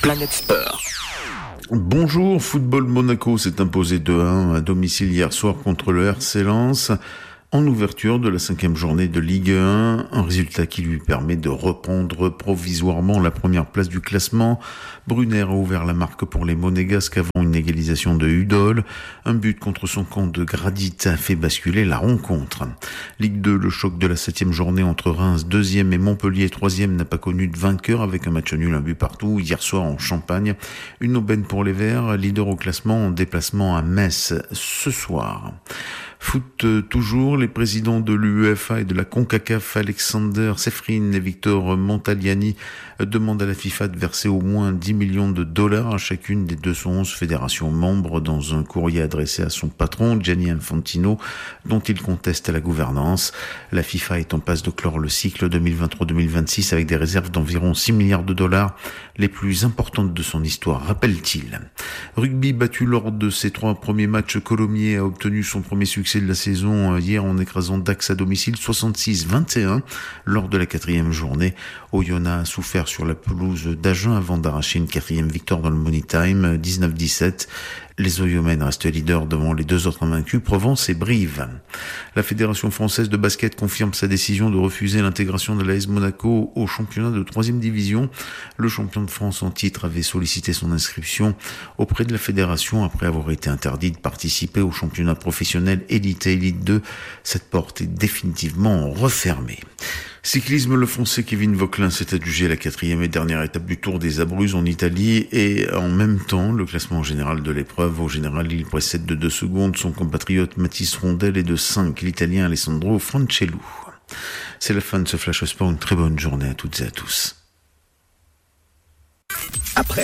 Planète Sport. Bonjour, Football Monaco s'est imposé 2-1 à domicile hier soir contre le RC Lens en ouverture de la 5e journée de Ligue 1, un résultat qui lui permet de reprendre provisoirement la première place du classement. Brunner a ouvert la marque pour les Monégasques avant une égalisation de Udol. Un but contre son camp de Gradit a fait basculer la rencontre. Ligue 2, le choc de la 7e journée entre Reims 2e et Montpellier 3e n'a pas connu de vainqueur avec un match nul, un but partout hier soir en Champagne. Une aubaine pour les Verts, leader au classement en déplacement à Metz ce soir. Foot toujours, les présidents de l'UEFA et de la CONCACAF, Alexander Sefrin et Victor Montagliani, demandent à la FIFA de verser au moins 10 millions de dollars à chacune des 211 fédérations membres dans un courrier adressé à son patron, Gianni Infantino, dont il conteste la gouvernance. La FIFA est en passe de clore le cycle 2023-2026 avec des réserves d'environ 6 milliards de dollars, les plus importantes de son histoire, rappelle-t-il. Rugby battu lors de ses 3 premiers matchs, Colomiers a obtenu son premier succès de la saison hier en écrasant Dax à domicile 66-21 lors de la 4e journée. Oyonnax a souffert sur la pelouse d'Agen avant d'arracher une 4e victoire dans le Money Time 19-17. Les Oyomènes restent leaders devant les 2 autres invaincus, Provence et Brive. La Fédération française de basket confirme sa décision de refuser l'intégration de l'AS Monaco au championnat de 3e division. Le champion de France en titre avait sollicité son inscription auprès de la fédération après avoir été interdit de participer au championnat professionnel Élite et Élite 2. Cette porte est définitivement refermée. Cyclisme, le Français Kevin Vauquelin s'est adjugé la 4e et dernière étape du Tour des Abruzzes en Italie et en même temps le classement général de l'épreuve. Au général, il précède de 2 secondes son compatriote Mathis Rondel et de 5 l'Italien Alessandro Francellu. C'est la fin de ce Flash Sport. Une très bonne journée à toutes et à tous. Après